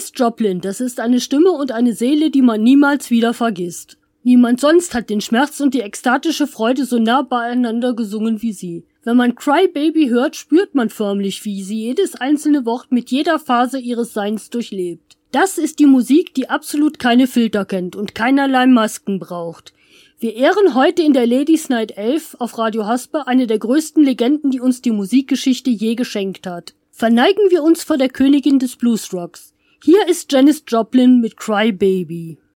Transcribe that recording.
Janis Joplin, das ist eine Stimme und eine Seele, die man niemals wieder vergisst. Niemand sonst hat den Schmerz und die ekstatische Freude so nah beieinander gesungen wie sie. Wenn man Cry Baby hört, spürt man förmlich, wie sie jedes einzelne Wort mit jeder Phase ihres Seins durchlebt. Das ist die Musik, die absolut keine Filter kennt und keinerlei Masken braucht. Wir ehren heute in der Ladies Night 11 auf Radio Hasper eine der größten Legenden, die uns die Musikgeschichte je geschenkt hat. Verneigen wir uns vor der Königin des Bluesrocks. Hier ist Janis Joplin mit Cry Baby.